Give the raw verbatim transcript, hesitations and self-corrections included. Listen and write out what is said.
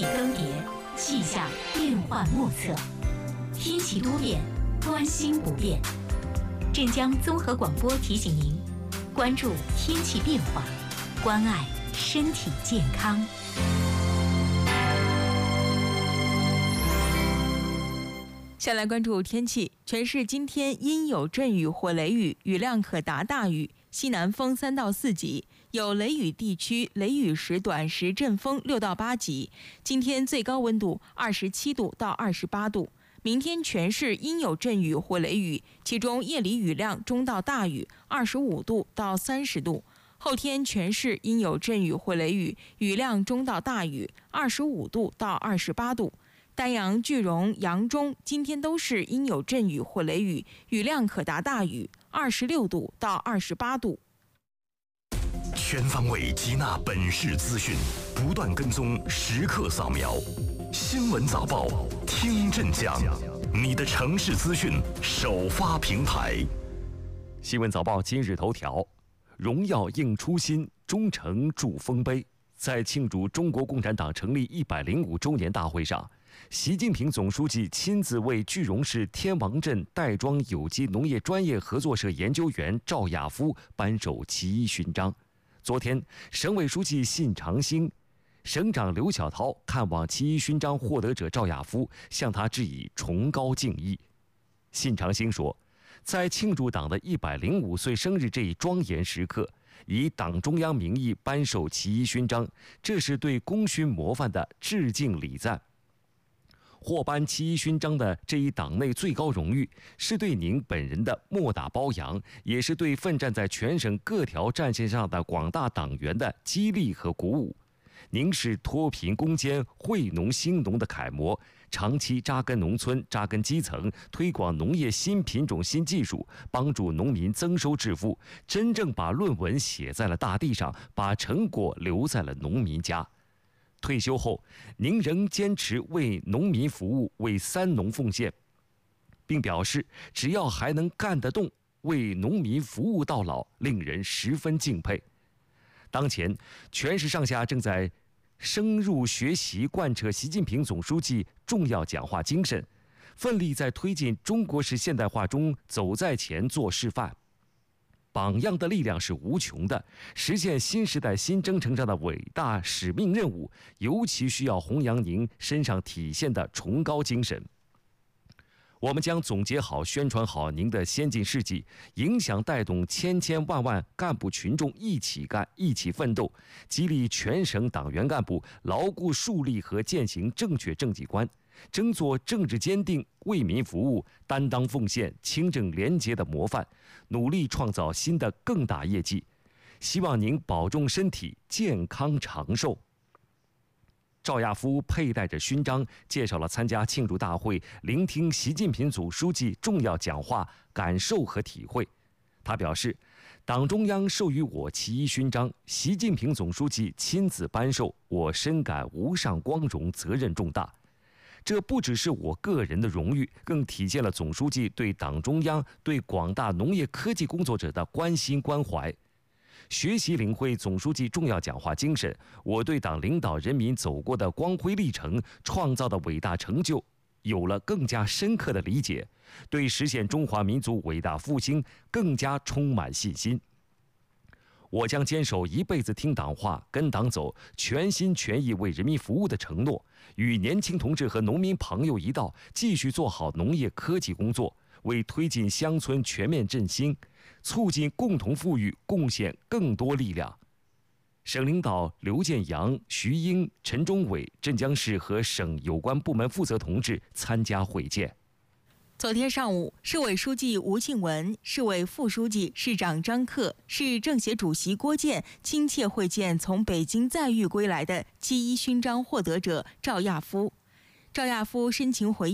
气更迭，气象变幻莫测。天气多变，关心不变。镇江综合广播提醒您，关注天气变化，关爱身体健康。 下来关注天气，全市今天阴有阵雨或雷雨，雨量可达大雨，西南风三到四级，有雷雨地区雷雨时短时阵风六到八级。今天最高温度二十七度到二十八度。明天全市阴有阵雨或雷雨，其中夜里雨量中到大雨，二十五度到三十度。后天全市阴有阵雨或雷雨，雨量中到大雨，二十五度到二十八度。丹阳、句容、扬中今天都是阴有阵雨或雷雨，雨量可达大雨，二十六度到二十八度。 全方位吸纳本市资讯，不断跟踪，时刻扫描。新闻早报，听镇江，你的城市资讯首发平台。 新闻早报今日头条：荣耀应初心，忠诚铸丰碑。在庆祝中国共产党成立一百零五周年大会上，习近平总书记亲自为句容市天王镇袋庄有机农业专业合作社研究员赵亚夫颁授其一勋章。昨天，省委书记信长兴、省长刘小涛看望其一勋章获得者赵亚夫，向他致以崇高敬意。信长兴说，在庆祝党的一百零五岁生日这一庄严时刻，以党中央名义颁授其一勋章，这是对功勋模范的致敬礼赞。获颁其一勋章的这一党内最高荣誉，是对您本人的莫大褒扬，也是对奋战在全省各条战线上的广大党员的激励和鼓舞。您是脱贫攻坚、惠农兴农的楷模，长期扎根农村、扎根基层，推广农业新品种、新技术，帮助农民增收致富，真正把论文写在了大地上，把成果留在了农民家。退休后，您仍坚持为农民服务，为三农奉献，并表示只要还能干得动，为农民服务到老，令人十分敬佩。当前，全市上下正在深入学习贯彻习近平总书记重要讲话精神，奋力在推进中国式现代化中走在前做示范。榜样的力量是无穷的，实现新时代新征程上的伟大使命任务，尤其需要弘扬您身上体现的崇高精神。我们将总结好、宣传好您的先进事迹，影响带动千千万万干部群众一起干、一起奋斗，激励全省党员干部牢固树立和践行正确政绩观，争做政治坚定、为民服务、担当奉献、清正廉洁的模范，努力创造新的更大业绩。希望您保重身体，健康长寿。赵亚夫佩戴着勋章，介绍了参加庆祝大会、聆听习近平总书记重要讲话感受和体会。他表示，党中央授予我其一勋章，习近平总书记亲自颁授，我深感无上光荣，责任重大。这不只是我个人的荣誉，更体现了总书记对党中央、对广大农业科技工作者的关心关怀。学习领会总书记重要讲话精神，我对党领导人民走过的光辉历程、创造的伟大成就有了更加深刻的理解，对实现中华民族伟大复兴更加充满信心。我将坚守一辈子听党话、跟党走、全心全意为人民服务的承诺，与年轻同志和农民朋友一道，继续做好农业科技工作，为推进乡村全面振兴、促进共同富裕贡献更多力量。省领导刘建阳、徐英、陈忠伟、镇江市和省有关部门负责同志参加会见。 昨天上午，市委书记吴庆文、市委副书记、市长张克、市政协主席郭健亲切会见从北京载誉归来的其一勋章获得者赵亚夫。赵亚夫深情回应